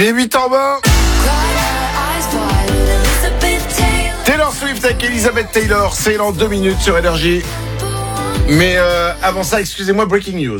Il est 8h20. Taylor Swift avec Elizabeth Taylor, c'est dans 2 minutes sur Énergie. Mais avant ça, excusez-moi, breaking news.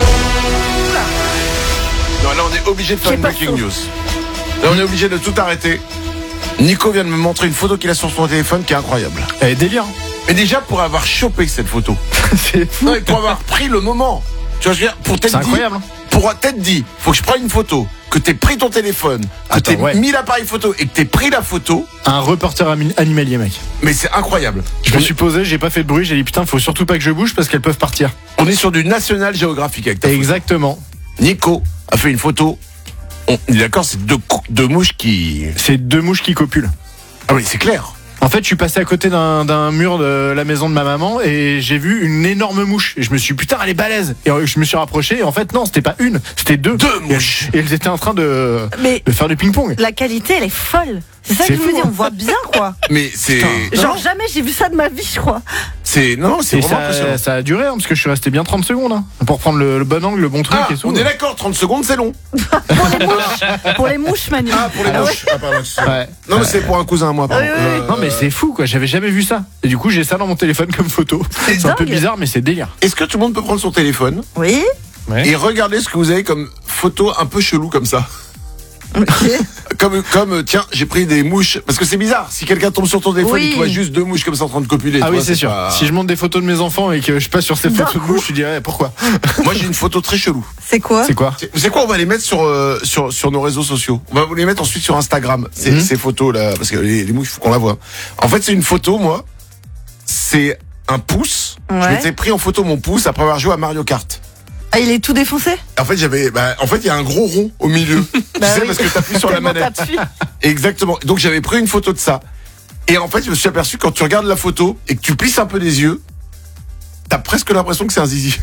Non, là on est obligé de faire une breaking news. Là on est obligé de tout arrêter. Nico vient de me montrer une photo qu'il a sur son téléphone qui est incroyable. Elle est délire. Mais déjà pour avoir chopé cette photo. C'est fou. Non, et pour avoir pris le moment. Tu vois, je veux dire, pour t'être C'est dit, incroyable. pour t'être dit, faut que je prenne une photo, que t'aies pris ton téléphone, que Attends, t'aies ouais. mis l'appareil photo et que t'aies pris la photo. Un reporter animalier, mec. Mais c'est incroyable. Je me suis posé, j'ai pas fait de bruit, j'ai dit putain, faut surtout pas que je bouge parce qu'elles peuvent partir. On est sur du National Geographic avec ta photo. Exactement. Nico a fait une photo. On est d'accord, c'est deux mouches qui. C'est 2 mouches qui copulent. Ah oui, c'est clair. En fait, je suis passé à côté d'un mur de la maison de ma maman et j'ai vu une énorme mouche. Et je me suis dit, putain, elle est balèze. Et je me suis rapproché et en fait, non, c'était pas une, c'était 2. 2 mouches. Et elles étaient en train de faire du ping-pong. La qualité, elle est folle. C'est ça C'est que je me fou, dis, hein. on voit bien, quoi. Mais c'est. Genre, jamais j'ai vu ça de ma vie, je crois. Non, c'est Et vraiment impressionnant. ça a duré, hein, parce que je suis resté bien 30 secondes. Hein, pour prendre le bon angle, le bon truc. Ah, et tout. on est d'accord, 30 secondes, c'est long. Pour les mouches, Manu. Ah, pour les mouches. Ah, pardon, excusez-moi. Ouais. Non, mais c'est pour un cousin à moi, pardon. Oui. Non mais c'est fou quoi, j'avais jamais vu ça. Et du coup j'ai ça dans mon téléphone comme photo. C'est un peu dingue. bizarre mais c'est délire. Est-ce que tout le monde peut prendre son téléphone Oui. et regarder ce que vous avez comme photo un peu chelou comme ça? Ok. Comme tiens, j'ai pris des mouches. Parce que c'est bizarre, si quelqu'un tombe sur ton téléphone Oui. et tu vois juste 2 mouches comme ça en train de copuler. Ah tu oui vois, c'est sûr. pas- Si je monte des photos de mes enfants et que je passe sur ces photos de mouches, je dirais pourquoi. Moi j'ai une photo très chelou. C'est quoi? C'est quoi? C'est quoi, on va les mettre sur nos réseaux sociaux. On va vous les mettre ensuite sur Instagram. Ces photos là, parce que les mouches, faut qu'on la voit. En fait, c'est une photo, moi. C'est un pouce. Ouais. Je m'étais pris en photo mon pouce après avoir joué à Mario Kart. Ah, il est tout défoncé? En fait, il y a un gros rond au milieu. Tu sais, oui. parce que t'appuies sur la Tellement manette. t'appuies. Exactement. Donc j'avais pris une photo de ça. Et en fait, je me suis aperçu quand tu regardes la photo et que tu plisses un peu les yeux, t'as presque l'impression que c'est un zizi.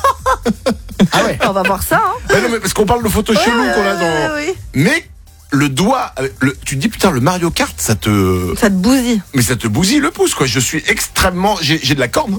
Ah ouais. On va voir ça, hein. Mais non, mais parce qu'on parle de photos cheloues qu'on a dans. Oui. Mais le doigt, tu te dis putain, le Mario Kart, ça te bousille le pouce, quoi. Je suis extrêmement, j'ai de la corne.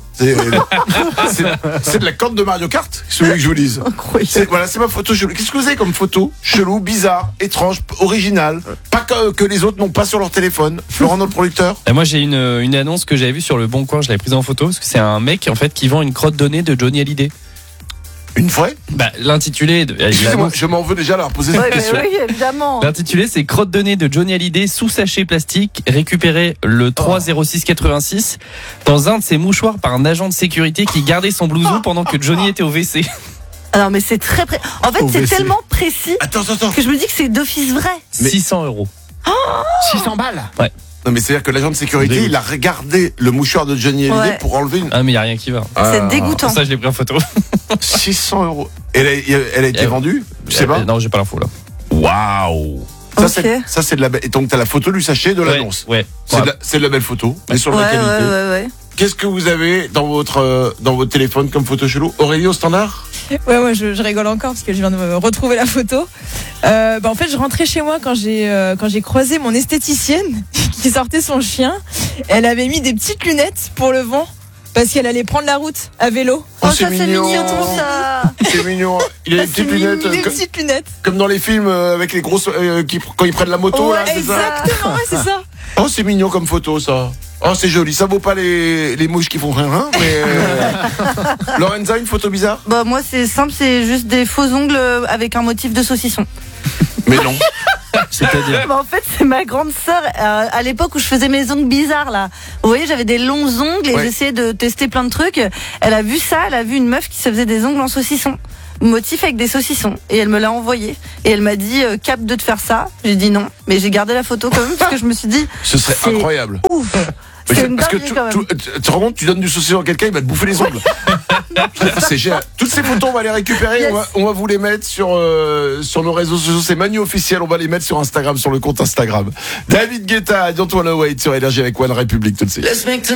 C'est de la corne de Mario Kart, celui que je vous dise. Incroyable. Voilà, c'est ma photo chelou. Qu'est-ce que vous avez comme photo chelou, bizarre, étrange, originale, pas que les autres n'ont pas sur leur téléphone? Florent, notre producteur. Et moi j'ai une annonce que j'avais vue sur le Bon Coin, je l'avais prise en photo parce que c'est un mec en fait qui vend une crotte de nez de Johnny Hallyday. Une vraie? L'intitulé Excusez-moi, je m'en veux déjà leur poser cette question. Oui, évidemment. L'intitulé c'est crotte de nez de Johnny Hallyday sous sachet plastique récupéré le 3/06/86 dans un de ses mouchoirs par un agent de sécurité qui gardait son blouson pendant que Johnny était au WC. Alors, mais c'est très en fait, Au c'est WC. tellement précis Attends. que je me dis que c'est d'office vrai. Mais- 600 €. 600 balles. Non, mais c'est-à-dire que l'agent de sécurité, Dégoût. il a regardé le mouchoir de Johnny Hallyday Ouais. pour enlever une. Ah mais y a rien qui va. C'est dégoûtant. Pour ça je l'ai pris en photo. 600 €. Elle a été vendue? Je sais pas. Non, j'ai pas l'info là. Waouh! Ok. Ça, c'est de la belle. Et donc, t'as la photo du sachet de l'annonce. Ouais. C'est de la belle photo. Mais sur Ouais, la qualité. ouais. Qu'est-ce que vous avez dans votre téléphone comme photo chelou? Aurélie au standard? Ouais, moi je rigole encore parce que je viens de me retrouver la photo. En fait, je rentrais chez moi quand j'ai croisé mon esthéticienne qui sortait son chien. Elle avait mis des petites lunettes pour le vent parce qu'elle allait prendre la route à vélo. Oh, Ça, c'est mignon, ça. C'est mignon. Il a des petites c'est lunettes. Des petites lunettes. Comme dans les films avec les grosses. Quand ils prennent la moto, là, Ouais, c'est ça? exactement, ouais, c'est ça. Oh, c'est mignon comme photo, ça. Oh, c'est joli. Ça vaut pas les mouches qui font rien, mais. Lorenza, une photo bizarre? Bah, moi, c'est simple, c'est juste des faux ongles avec un motif de saucisson. Mais non. C'est-à-dire Bah, en fait, c'est ma grande sœur à l'époque où je faisais mes ongles bizarres là. Vous voyez, j'avais des longs ongles et Ouais. j'essayais de tester plein de trucs. Elle a vu ça, elle a vu une meuf qui se faisait des ongles en saucisson. Motif avec des saucissons. Et elle me l'a envoyé. Et elle m'a dit, cap de te faire ça. J'ai dit non. Mais j'ai gardé la photo quand même parce que je me suis dit, Ce serait c'est incroyable. ouf. Mais C'est une parce que dinguerie quand même. tu te rends compte, tu donnes du saucisson à quelqu'un, il va te bouffer les ongles. C'est génial. Toutes ces photos, on va les récupérer. Yes. On va vous les mettre sur nos réseaux sociaux. C'est Manu officiel. On va les mettre sur Instagram, sur le compte Instagram. David Guetta, Don't Wanna Wait sur Énergie avec One Republic tout de suite.